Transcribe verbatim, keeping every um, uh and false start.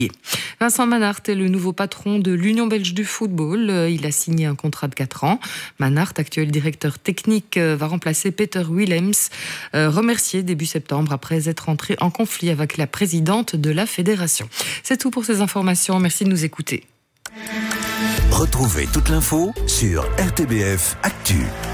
Vincent Manhart est le nouveau patron de l'Union belge du football. Il a signé un contrat de quatre ans. Manhart, actuel directeur technique, va remplacer Peter Willems, remercié début septembre après être entré en conflit avec la présidente de la fédération. C'est tout pour ces informations. Merci de nous écouter. Retrouvez toute l'info sur R T B F Actu.